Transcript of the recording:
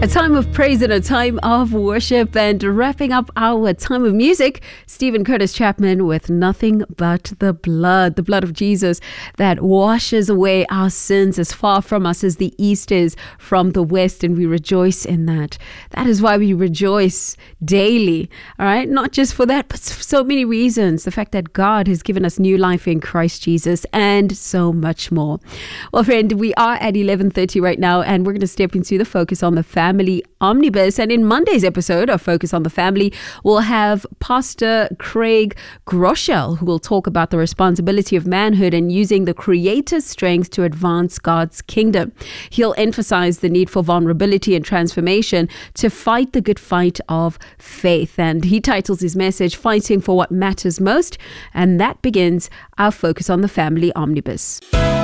A time of praise and a time of worship, and wrapping up our time of music, Stephen Curtis Chapman with Nothing But the blood of Jesus that washes away our sins as far from us as the east is from the west, and we rejoice in that. That is why we rejoice daily, all right? Not just for that, but for so many reasons. The fact that God has given us new life in Christ Jesus and so much more. Well, friend, we are at 11:30 right now, and we're going to step into the Focus on the Family Omnibus. And in Monday's episode of Focus on the Family, we'll have Pastor Craig Groeschel, who will talk about the responsibility of manhood and using the Creator's strength to advance God's kingdom. He'll emphasize the need for vulnerability and transformation to fight the good fight of faith. And he titles his message, Fighting for What Matters Most. And that begins our Focus on the Family Omnibus.